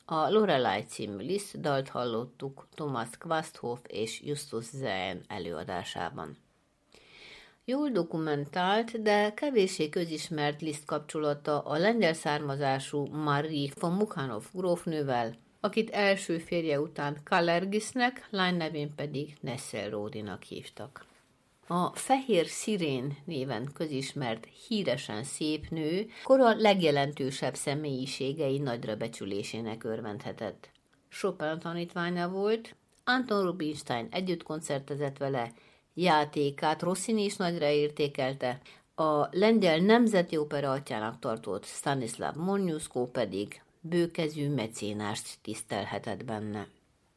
A Lorelei című Liszt dalt hallottuk Thomas Quasthoff és Justus Zehn előadásában. Jól dokumentált, de kevéssé közismert Liszt kapcsolata a lengyel származású Marie von Mukhanov grófnővel, akit első férje után Kalergisnek, lány nevén pedig Nesselrodinak hívtak. A Fehér Szirén néven közismert, híresen szép nő kora legjelentősebb személyiségei nagyra becsülésének örvendhetett. Chopin tanítványa volt, Anton Rubinstein együtt koncertezett vele, játékát Rossini is nagyra értékelte, a lengyel nemzeti opera atyának tartott Stanislav Moniuszko pedig bőkezű mecénást tisztelhetett benne.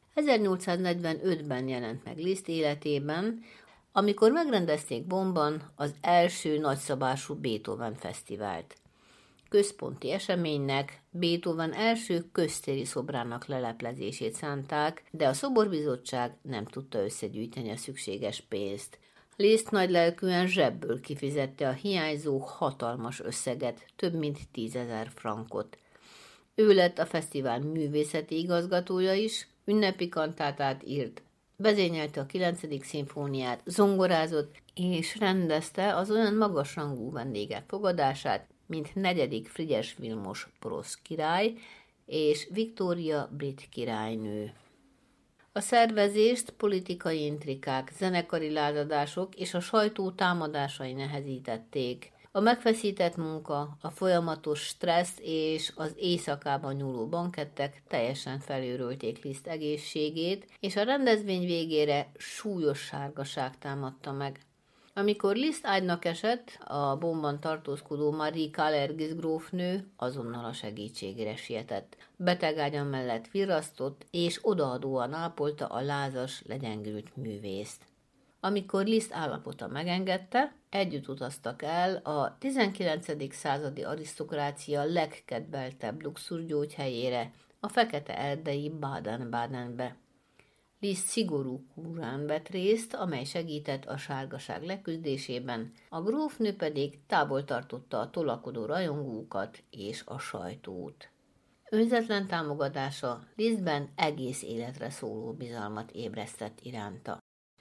1845-ben jelent meg Liszt életében, amikor megrendezték Bonnban az első nagyszabású Beethoven fesztivált. Központi eseménynek Beethoven első köztéri szobrának leleplezését szánták, de a szoborbizottság nem tudta összegyűjteni a szükséges pénzt. Liszt nagylelkűen zsebből kifizette a hiányzó hatalmas összeget, több mint 10 000 frankot. Ő lett a fesztivál művészeti igazgatója is, ünnepi kantátát írt, vezényelte a 9. szimfóniát, zongorázott és rendezte az olyan magasrangú vendégek fogadását, mint 4. Frigyes Vilmos porosz király és Viktória brit királynő. A szervezést politikai intrikák, zenekari lázadások és a sajtó támadásai nehezítették. A megfeszített munka, a folyamatos stressz és az éjszakában nyúló bankettek teljesen felőrölték Liszt egészségét, és a rendezvény végére súlyos sárgaság támadta meg. Amikor Liszt ágynak esett, a Bonnban tartózkodó Marie Kalergis grófnő azonnal a segítségére sietett. Betegágya mellett virrasztott és odaadóan ápolta a lázas, legyengült művészt. Amikor Liszt állapota megengedte, együtt utaztak el a 19. századi arisztokrácia legkedveltebb luxusgyógyhelyére, a fekete-erdei Baden-Badenbe. Liszt szigorú kúrán vett részt, amely segített a sárgaság leküzdésében, a grófnő pedig távol tartotta a tolakodó rajongókat és a sajtót. Önzetlen támogatása Lisztben egész életre szóló bizalmat ébresztett iránta.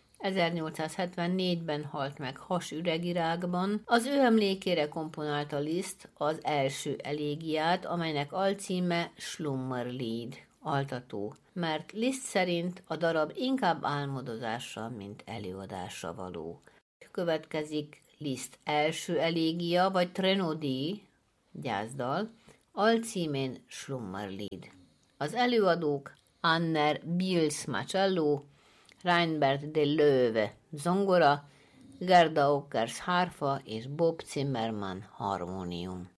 1874-ben halt meg hasüregirákban, az ő emlékére komponálta Liszt az első elégiát, amelynek alcíme Schlummerlied, altató, mert Liszt szerint a darab inkább álmodozásra, mint előadásra való. Következik Liszt első elégia, vagy Threnodie, gyászdal, alcímén Schlummerlied. Az előadók Anner Biels Macello, Reinbert de Löwe zongora, Gerda Ockers hárfa és Bob Zimmermann harmónium.